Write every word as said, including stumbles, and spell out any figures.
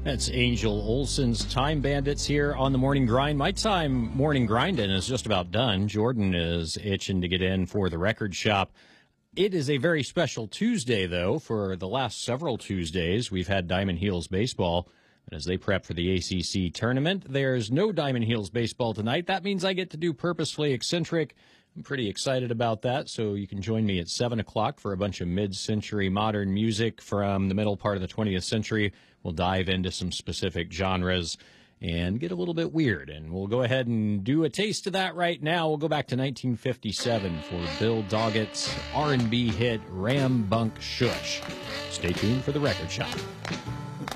That's Angel Olsen's Time Bandits here on the Morning Grind. My time morning grinding is just about done. Jordan is itching to get in for the record shop. It is a very special Tuesday, though. For the last several Tuesdays, we've had Diamond Heels baseball. But as they prep for the A C C tournament, there's no Diamond Heels baseball tonight. That means I get to do Purposefully Eccentric. I'm pretty excited about that, so you can join me at seven o'clock for a bunch of mid-century modern music from the middle part of the twentieth century. We'll dive into some specific genres and get a little bit weird, and we'll go ahead and do a taste of that right now. We'll go back to nineteen fifty-seven for Bill Doggett's R and B hit Ram Bunk Shush. Stay tuned for the record shop.